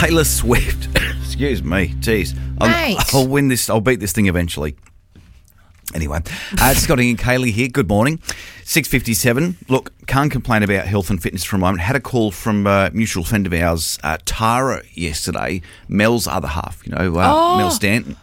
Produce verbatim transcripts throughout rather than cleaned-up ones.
Taylor Swift. Excuse me. Jeez. I'll, I'll win this. I'll beat this thing eventually. Anyway, uh, Scotty and Kaylee here. Good morning. six fifty-seven. Look, can't complain about health and fitness for a moment. Had a call from a mutual friend of ours, uh, Tara, yesterday. Mel's other half, you know, uh, Oh. Mel Stanton.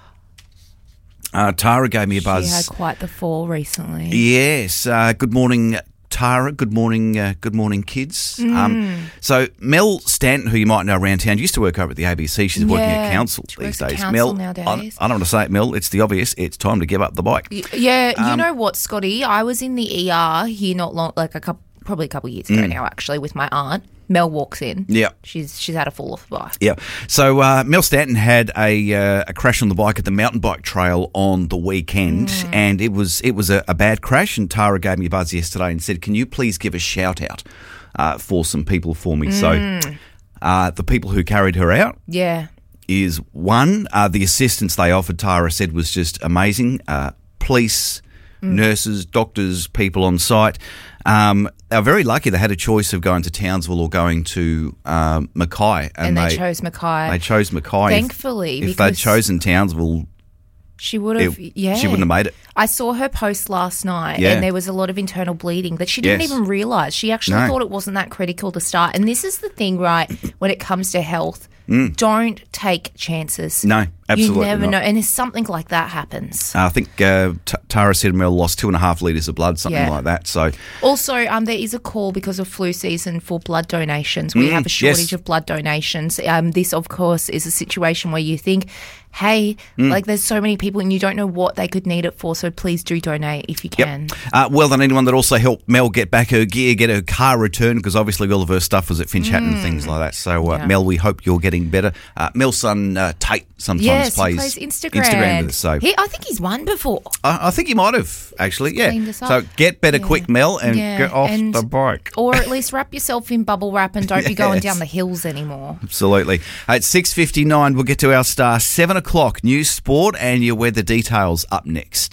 Uh, Tara gave me a buzz. She had quite the fall recently. Yes. Uh, good morning, Tara. Good morning, uh, good morning, kids. Mm. Um, so Mel Stanton, who you might know around town, used to work over at the A B C. She's working Yeah, at council she these works at days. council Mel, nowadays. I, I don't want to say it, Mel. It's the obvious. It's time to give up the bike. Y- Yeah, you Um, know what, Scotty? I was in the E R here not long, like a couple, probably a couple of years ago Mm. now, actually, with my aunt. Mel walks in. Yeah. She's she's had a fall off the bike. Yeah. So uh, Mel Stanton had a uh, a crash on the bike at the mountain bike trail on the weekend, Mm. and it was it was a, a bad crash. And Tara gave me a buzz yesterday and said, "Can you please give a shout out uh, for some people for me?" So Mm. uh, the people who carried her out Yeah. is one. Uh, the assistance they offered, Tara said, was just amazing. Uh, police, Mm. nurses, doctors, people on site. Um, they were very lucky. They had a choice of going to Townsville or going to um, Mackay. And, they, chose Mackay. They chose Mackay. Thankfully, If, if they'd because chosen Townsville, she would have, it- yeah. she wouldn't have made it. I saw her post last night Yeah. and there was a lot of internal bleeding that she didn't Yes. even realise. She actually No. thought it wasn't that critical to start. And this is the thing, right, when it comes to health, Mm. don't take chances. No, absolutely You never not. know. And if something like that happens. I think uh, T- Tara said Mel lost two and a half litres of blood, something Yeah. like that. So Also, um, there is a call because of flu season for blood donations. We Mm, have a shortage yes. of blood donations. Um, this, of course, is a situation where you think, hey, Mm. like there's so many people and you don't know what they could need it for, so please do donate if you can. Uh, well done, anyone that also helped Mel get back her gear, get her car returned, because obviously all of her stuff was at Finch Hatton and things like that. So, uh, Yeah. Mel, we hope you're getting better. Uh, Mel's son, uh, Tate, sometimes Yes, plays, he plays Instagram. Instagram with us. So He, I think he's won before. I, I think he might have, actually, yeah. Cleaned us up. So get better Yeah. quick, Mel, and Yeah, get off and- the bike. Or at least wrap yourself in bubble wrap and don't be going Yes. down the hills anymore. Absolutely. At six fifty-nine, we'll get to our star. seven o'clock, news, sport, and your weather details up next.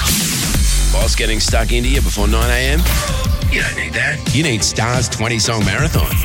Boss getting stuck into you before nine a.m? You don't need that. You need Star's twenty-song marathon.